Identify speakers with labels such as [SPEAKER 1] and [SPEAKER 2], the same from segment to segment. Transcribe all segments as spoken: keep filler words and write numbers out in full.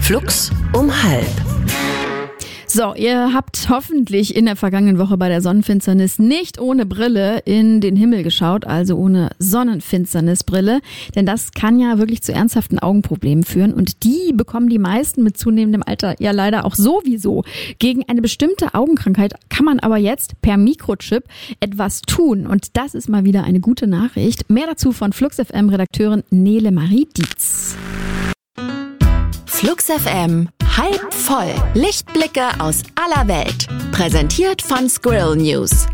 [SPEAKER 1] Flux um halb.
[SPEAKER 2] So, ihr habt hoffentlich in der vergangenen Woche bei der Sonnenfinsternis nicht ohne Brille in den Himmel geschaut, also ohne Sonnenfinsternisbrille, denn das kann ja wirklich zu ernsthaften Augenproblemen führen und die bekommen die meisten mit zunehmendem Alter ja leider auch sowieso. Gegen eine bestimmte Augenkrankheit kann man aber jetzt per Mikrochip etwas tun und das ist mal wieder eine gute Nachricht. Mehr dazu von Flux F M-Redakteurin Nele Marie Dietz.
[SPEAKER 1] Flux F M, halb voll. Lichtblicke aus aller Welt. Präsentiert von Squirrel News.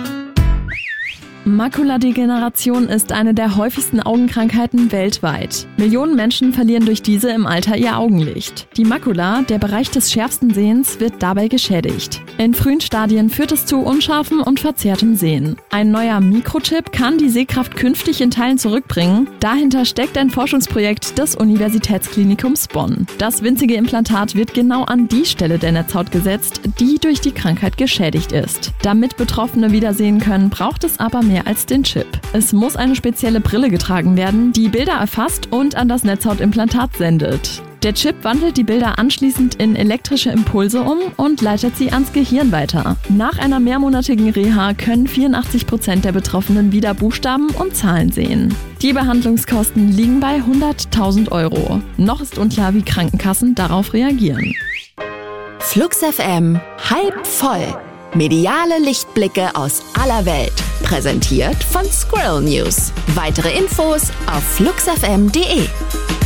[SPEAKER 3] Makuladegeneration ist eine der häufigsten Augenkrankheiten weltweit. Millionen Menschen verlieren durch diese im Alter ihr Augenlicht. Die Makula, der Bereich des schärfsten Sehens, wird dabei geschädigt. In frühen Stadien führt es zu unscharfem und verzerrtem Sehen. Ein neuer Mikrochip kann die Sehkraft künftig in Teilen zurückbringen. Dahinter steckt ein Forschungsprojekt des Universitätsklinikums Bonn. Das winzige Implantat wird genau an die Stelle der Netzhaut gesetzt, die durch die Krankheit geschädigt ist. Damit Betroffene wieder sehen können, braucht es aber mehr als den Chip. Es muss eine spezielle Brille getragen werden, die Bilder erfasst und an das Netzhautimplantat sendet. Der Chip wandelt die Bilder anschließend in elektrische Impulse um und leitet sie ans Gehirn weiter. Nach einer mehrmonatigen Reha können vierundachtzig Prozent der Betroffenen wieder Buchstaben und Zahlen sehen. Die Behandlungskosten liegen bei hunderttausend Euro. Noch ist unklar, wie Krankenkassen darauf reagieren.
[SPEAKER 1] Flux F M, halb voll. Mediale Lichtblicke aus aller Welt. Präsentiert von Squirrel News. Weitere Infos auf flux f m punkt d e.